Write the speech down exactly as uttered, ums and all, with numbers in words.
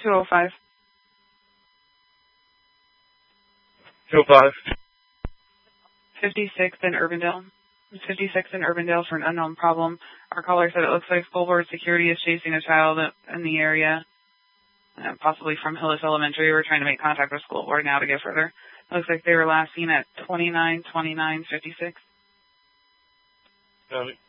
two oh five. two oh five. fifty-six in Urbandale. fifty-six in Urbandale for an unknown problem. Our caller said it looks like school board security is chasing a child in the area, uh, possibly from Hillis Elementary. We're trying to make contact with school board now to get further. It looks like they were last seen at twenty-nine twenty-nine fifty-six. Got it.